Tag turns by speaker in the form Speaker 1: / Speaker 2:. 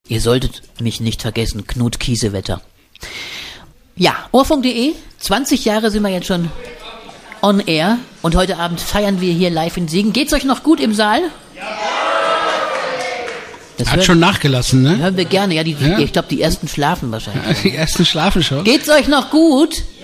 Speaker 1: Ihr solltet mich nicht vergessen, Knut Kiesewetter. Ja, Ohrfunk.de, 20 Jahre sind wir jetzt schon on air und heute Abend feiern wir hier live in Siegen. Geht's euch noch gut im Saal? Das
Speaker 2: Hat schon nachgelassen, ne?
Speaker 1: Hören wir gerne. Ja, ich glaube, die ersten schlafen wahrscheinlich.
Speaker 2: Die ersten schlafen schon.
Speaker 1: Geht's euch noch gut?